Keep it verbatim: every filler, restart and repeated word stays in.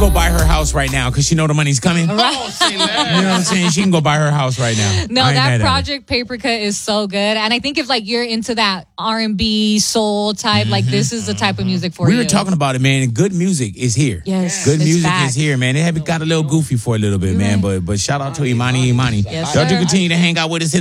go buy her house right now because she know the money's coming. Right. Oh, say less. You know what I'm saying? She can go buy her house right now. No, I ain't mad that at her. Project Paper Cut is so good. And I think if like you're into that R and B soul type, like this is the type of music for We you. were talking about it, man. Good music is here. Yes, Good it's music facts. is here, man. It had got a little goofy for a little bit, man. But but shout out to Imani Imani. Yes, Y'all do sir. continue to hang out with us. Hit